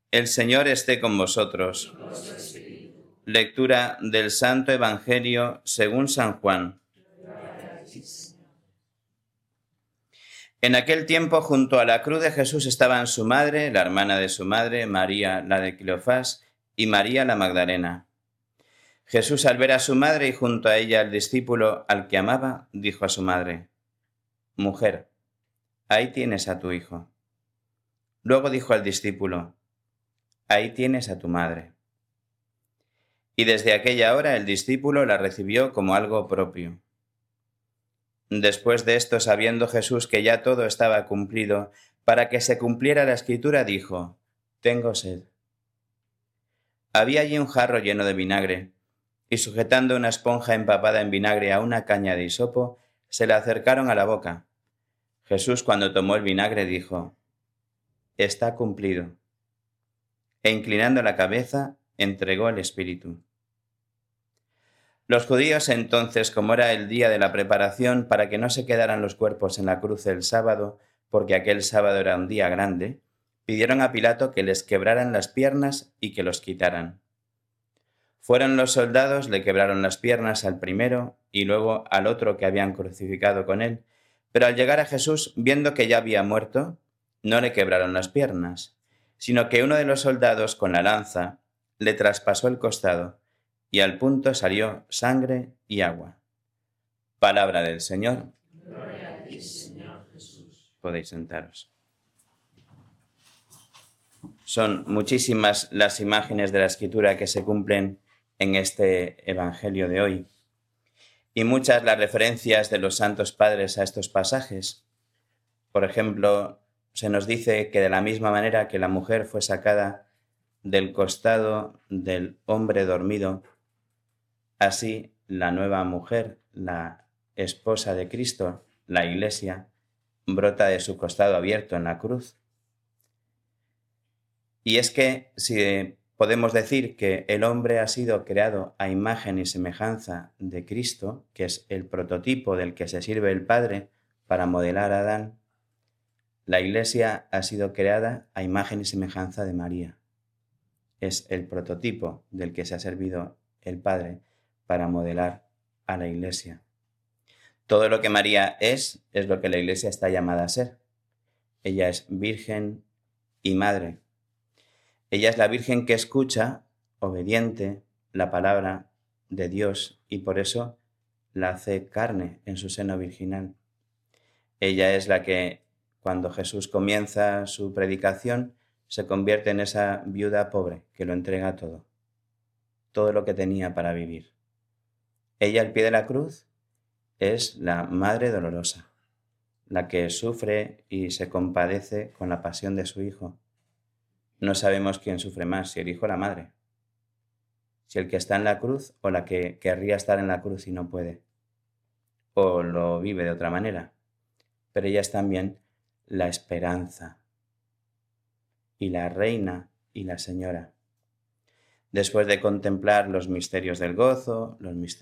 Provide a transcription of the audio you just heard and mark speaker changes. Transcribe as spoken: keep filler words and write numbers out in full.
Speaker 1: El Señor esté con vosotros. Lectura del Santo Evangelio según San Juan. En aquel tiempo, junto a la cruz de Jesús estaban su madre, la hermana de su madre, María, la de Cleofás, y María la Magdalena. Jesús, al ver a su madre y junto a ella al discípulo al que amaba, dijo a su madre: «Mujer, ahí tienes a tu hijo». Luego dijo al discípulo: «Ahí tienes a tu madre». Y desde aquella hora el discípulo la recibió como algo propio. Después de esto, sabiendo Jesús que ya todo estaba cumplido, para que se cumpliera la Escritura, dijo: «Tengo sed». Había allí un jarro lleno de vinagre, y sujetando una esponja empapada en vinagre a una caña de hisopo, se la acercaron a la boca. Jesús, cuando tomó el vinagre, dijo: «Está cumplido». E inclinando la cabeza, entregó el Espíritu. Los judíos entonces, como era el día de la preparación, para que no se quedaran los cuerpos en la cruz el sábado, porque aquel sábado era un día grande, pidieron a Pilato que les quebraran las piernas y que los quitaran. Fueron los soldados, le quebraron las piernas al primero y luego al otro que habían crucificado con él, pero al llegar a Jesús, viendo que ya había muerto, no le quebraron las piernas, sino que uno de los soldados con la lanza le traspasó el costado, y al punto salió sangre y agua. Palabra del Señor.
Speaker 2: Gloria a ti, Señor Jesús.
Speaker 1: Podéis sentaros. Son muchísimas las imágenes de la Escritura que se cumplen en este Evangelio de hoy, y muchas las referencias de los santos padres a estos pasajes. Por ejemplo, se nos dice que de la misma manera que la mujer fue sacada del costado del hombre dormido, así la nueva mujer, la esposa de Cristo, la Iglesia, brota de su costado abierto en la cruz. Y es que si podemos decir que el hombre ha sido creado a imagen y semejanza de Cristo, que es el prototipo del que se sirve el Padre para modelar a Adán, la Iglesia ha sido creada a imagen y semejanza de María. Es el prototipo del que se ha servido el Padre para modelar a la Iglesia. Todo lo que María es, es lo que la Iglesia está llamada a ser. Ella es virgen y madre. Ella es la Virgen que escucha, obediente, la palabra de Dios y por eso la hace carne en su seno virginal. Ella es la que, cuando Jesús comienza su predicación, se convierte en esa viuda pobre que lo entrega todo, todo lo que tenía para vivir. Ella, al pie de la cruz, es la Madre dolorosa, la que sufre y se compadece con la pasión de su Hijo. No sabemos quién sufre más, si el Hijo o la Madre, si el que está en la cruz o la que querría estar en la cruz y no puede, o lo vive de otra manera. Pero ella es también la esperanza y la reina y la señora. Después de contemplar los misterios del gozo, los misterios